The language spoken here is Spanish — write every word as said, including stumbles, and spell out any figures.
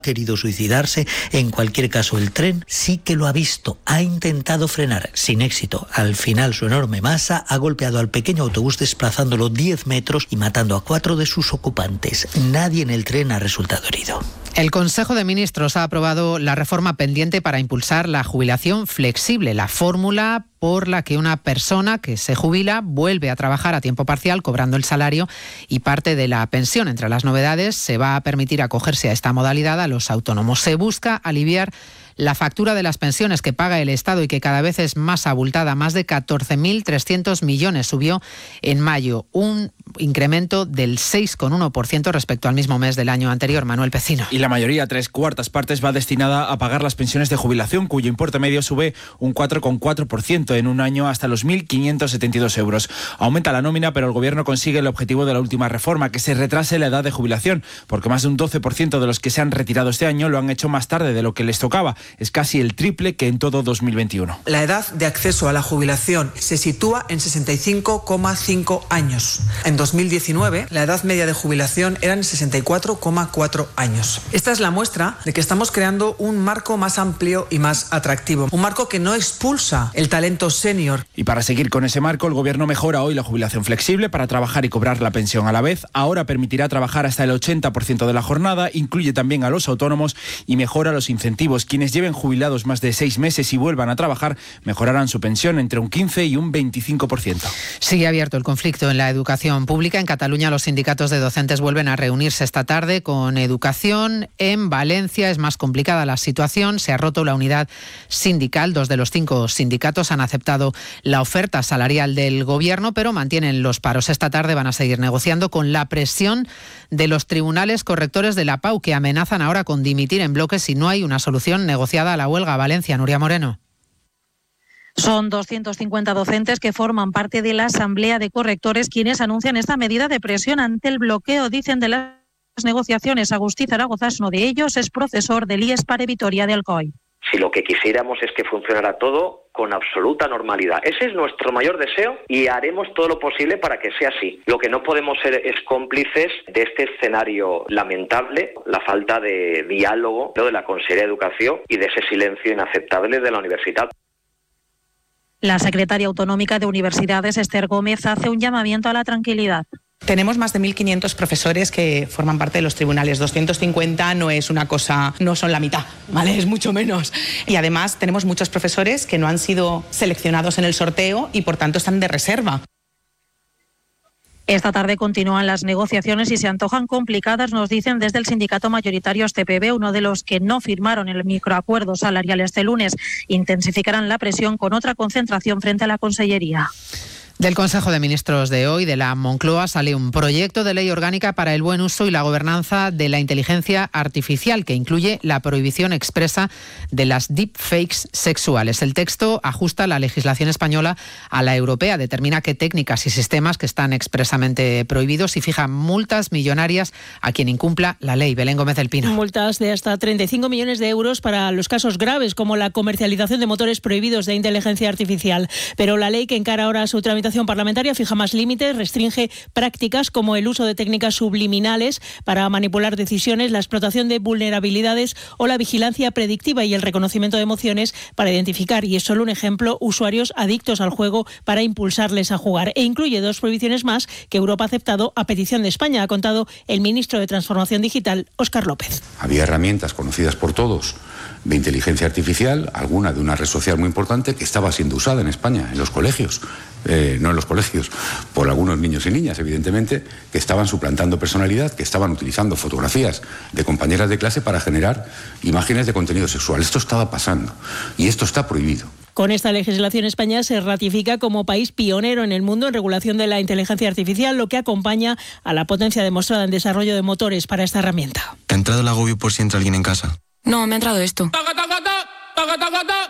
querido suicidarse. En cualquier caso, el tren sí que lo ha visto, ha intentado frenar, sin éxito. Al final, su enorme masa ha golpeado al pequeño autobús desplazándolo diez metros y matando a cuatro de sus ocupantes. Nadie en el tren ha resultado herido. El Consejo de Ministros ha aprobado la reforma pendiente para impulsar la jubilación flexible, la fórmula por la que una persona que se jubila vuelve a trabajar a tiempo parcial cobrando el salario y parte de la pensión. Entre las novedades, se va a permitir acogerse a esta modalidad a los autónomos. Se busca aliviar la factura de las pensiones que paga el Estado y que cada vez es más abultada. Más de catorce mil trescientos millones subió en mayo, un incremento del seis coma uno por ciento respecto al mismo mes del año anterior. Manuel Pecino. Y la mayoría, tres cuartas partes, va destinada a pagar las pensiones de jubilación, cuyo importe medio sube un cuatro coma cuatro por ciento en un año hasta los mil quinientos setenta y dos euros. Aumenta la nómina, pero el Gobierno consigue el objetivo de la última reforma, que se retrase la edad de jubilación, porque más de un doce por ciento de los que se han retirado este año lo han hecho más tarde de lo que les tocaba. Es casi el triple que en todo dos mil veintiuno. La edad de acceso a la jubilación se sitúa en sesenta y cinco coma cinco años. En dos mil diecinueve, la edad media de jubilación eran sesenta y cuatro coma cuatro años. Esta es la muestra de que estamos creando un marco más amplio y más atractivo. Un marco que no expulsa el talento senior. Y para seguir con ese marco, el Gobierno mejora hoy la jubilación flexible para trabajar y cobrar la pensión a la vez. Ahora permitirá trabajar hasta el ochenta por ciento de la jornada, incluye también a los autónomos y mejora los incentivos. Quienes lleven jubilados más de seis meses y vuelvan a trabajar mejorarán su pensión entre un quince y un veinticinco por ciento. Sigue abierto el conflicto en la educación pública. En Cataluña los sindicatos de docentes vuelven a reunirse esta tarde con Educación. En Valencia es más complicada la situación. Se ha roto la unidad sindical. Dos de los cinco sindicatos han aceptado la oferta salarial del Gobierno, pero mantienen los paros. Esta tarde van a seguir negociando con la presión de los tribunales correctores de la P A U, que amenazan ahora con dimitir en bloque si no hay una solución negociada a la huelga. Valencia, Nuria Moreno. Son doscientos cincuenta docentes que forman parte de la Asamblea de Correctores quienes anuncian esta medida de presión ante el bloqueo, dicen, de las negociaciones. Agustí Zaragoza es uno de ellos, es profesor del I E S Pare Vitoria de Alcoy. Si lo que quisiéramos es que funcionara todo con absoluta normalidad. Ese es nuestro mayor deseo y haremos todo lo posible para que sea así. Lo que no podemos ser es cómplices de este escenario lamentable, la falta de diálogo de la Consejería de Educación y de ese silencio inaceptable de la universidad. La secretaria autonómica de Universidades, Esther Gómez, hace un llamamiento a la tranquilidad. Tenemos más de mil quinientos profesores que forman parte de los tribunales. doscientos cincuenta no es una cosa, no son la mitad, ¿vale? Es mucho menos. Y además tenemos muchos profesores que no han sido seleccionados en el sorteo y por tanto están de reserva. Esta tarde continúan las negociaciones y se antojan complicadas, nos dicen desde el sindicato mayoritario S T P B, uno de los que no firmaron el microacuerdo salarial este lunes. Intensificarán la presión con otra concentración frente a la Consellería. Del Consejo de Ministros de hoy, de la Moncloa, sale un proyecto de ley orgánica para el buen uso y la gobernanza de la inteligencia artificial, que incluye la prohibición expresa de las deepfakes sexuales. El texto ajusta la legislación española a la europea, determina qué técnicas y sistemas que están expresamente prohibidos y fija multas millonarias a quien incumpla la ley. Belén Gómez del Pino. Multas de hasta treinta y cinco millones de euros para los casos graves, como la comercialización de motores prohibidos de inteligencia artificial. Pero la ley que encara ahora su tramitación parlamentaria fija más límites, restringe prácticas como el uso de técnicas subliminales para manipular decisiones, la explotación de vulnerabilidades o la vigilancia predictiva y el reconocimiento de emociones para identificar, y es solo un ejemplo, usuarios adictos al juego para impulsarles a jugar. E incluye dos prohibiciones más que Europa ha aceptado a petición de España, ha contado el ministro de Transformación Digital, Óscar López. Había herramientas conocidas por todos de inteligencia artificial, alguna de una red social muy importante que estaba siendo usada en España, en los colegios, eh, no en los colegios, por algunos niños y niñas, evidentemente, que estaban suplantando personalidad, que estaban utilizando fotografías de compañeras de clase para generar imágenes de contenido sexual. Esto estaba pasando y esto está prohibido. Con esta legislación, España se ratifica como país pionero en el mundo en regulación de la inteligencia artificial, lo que acompaña a la potencia demostrada en desarrollo de motores para esta herramienta. ¿Te ha entrado el agobio por si entra alguien en casa? No, me ha entrado esto.